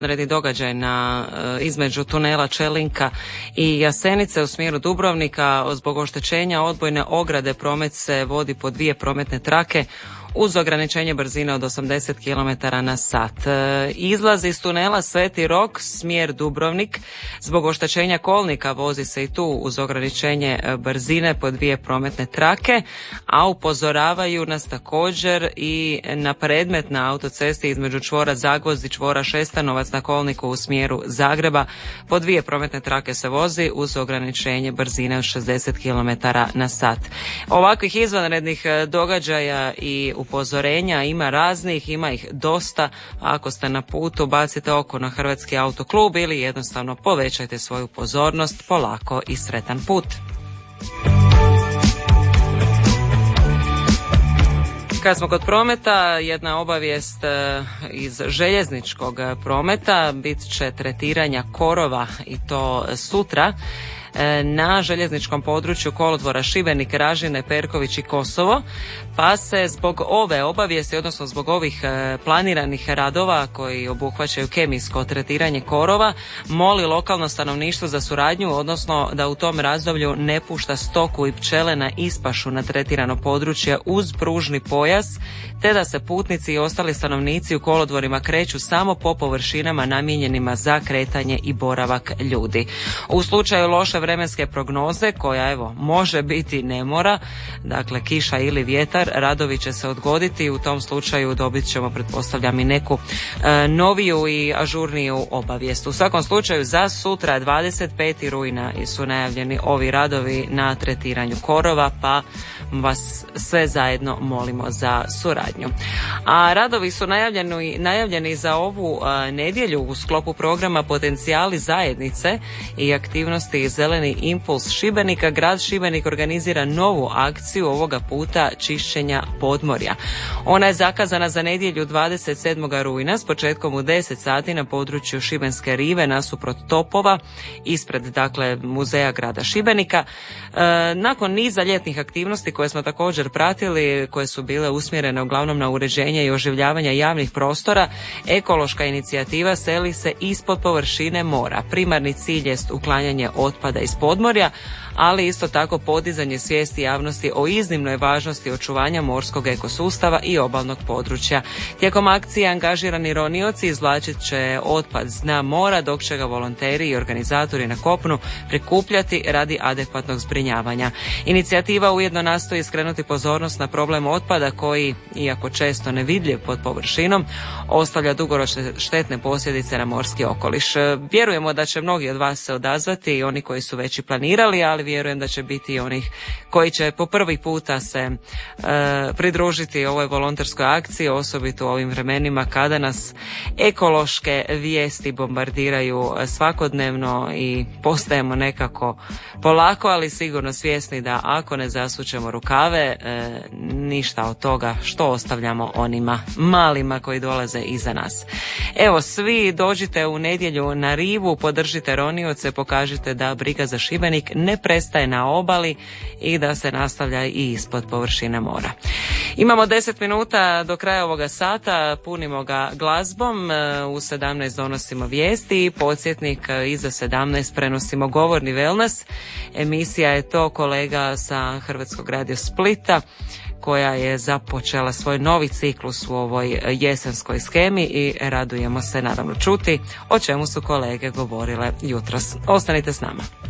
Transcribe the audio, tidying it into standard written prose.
izvanredni događaj između tunela Čelinka i Jasenice u smjeru Dubrovnika. Zbog oštećenja odbojne ograde promet se vodi po 2 prometne trake uz ograničenje brzine od 80 km na sat. Izlaz iz tunela Sveti Rok, smjer Dubrovnik, zbog oštećenja kolnika vozi se i tu uz ograničenje brzine po 2 prometne trake, a upozoravaju nas također i na predmet na autocesti između čvora Zagvozd i čvora Šestanovac na kolniku u smjeru Zagreba. Po 2 prometne trake se vozi uz ograničenje brzine od 60 km na sat. Ovakvih izvanrednih događaja i upozorenja ima raznih, ima ih dosta. Ako ste na putu, bacite oko na Hrvatski autoklub ili jednostavno povećajte svoju pozornost. Polako i sretan put. Kad smo kod prometa, jedna obavijest iz željezničkog prometa, bit će tretiranja korova i to sutra na željezničkom području kolodvora Šibenik, Ražine, Perković i Kosovo, pa se zbog ove obavijesti, odnosno zbog ovih planiranih radova koji obuhvaćaju kemijsko tretiranje korova, moli lokalno stanovništvo za suradnju, odnosno da u tom razdoblju ne pušta stoku i pčele na ispašu na tretirano područje uz pružni pojas, te da se putnici i ostali stanovnici u kolodvorima kreću samo po površinama namijenjenima za kretanje i boravak ljudi. U slučaju loše vremenske prognoze, koja može biti ne mora, dakle kiša ili vjetar, radovi će se odgoditi i u tom slučaju dobit ćemo, pretpostavljam, i neku noviju i ažurniju obavijest. U svakom slučaju za sutra 25. rujna su najavljeni ovi radovi na tretiranju korova, pa vas sve zajedno molimo za suradnju. A radovi su najavljeni za ovu nedjelju u sklopu programa Potencijali zajednice i aktivnosti Zeleni impuls Šibenika. Grad Šibenik organizira novu akciju, ovoga puta čišćenja podmorja. Ona je zakazana za nedjelju 27. rujna s početkom u 10 sati na području Šibenske rive nasuprot Topova, ispred muzeja grada Šibenika. Nakon niza ljetnih aktivnosti koje smo također pratili, koje su bile usmjerene uglavnom na uređenje i oživljavanje javnih prostora, ekološka inicijativa seli se ispod površine mora. Primarni cilj jest uklanjanje otpada iz podmorja, ali isto tako podizanje svijesti javnosti o iznimnoj važnosti očuvanja morskog ekosustava i obalnog područja. Tijekom akcije angažirani ronioci izvlačit će otpad s dna mora, dok će ga volonteri i organizatori na kopnu prikupljati radi adekvatnog zbrinjavanja. Inicijativa ujedno nastoji skrenuti pozornost na problem otpada koji, iako često nevidljiv pod površinom, ostavlja dugoročne štetne posljedice na morski okoliš. Vjerujemo da će mnogi od vas se odazvati, i oni koji su već i planirali, ali vjerujem da će biti i onih koji će po prvi puta se pridružiti ovoj volonterskoj akciji, osobito u ovim vremenima kada nas ekološke vijesti bombardiraju svakodnevno i postajemo nekako polako, ali sigurno svjesni da ako ne zasučemo rukave, ništa od toga što ostavljamo onima malima koji dolaze iza nas. Evo, svi dođite u nedjelju na rivu, podržite ronioce, pokažite da briga za Šibenik ne prestaje na obali i da se nastavlja i ispod površine mora. Imamo 10 minuta do kraja ovoga sata, punimo ga glazbom, u 17 donosimo vijesti i podsjetnik, iza 17 prenosimo Govorni wellness. Emisija je to kolega sa Hrvatskog radio Splita, koja je započela svoj novi ciklus u ovoj jesenskoj shemi i radujemo se naravno čuti o čemu su kolege govorile jutros. Ostanite s nama.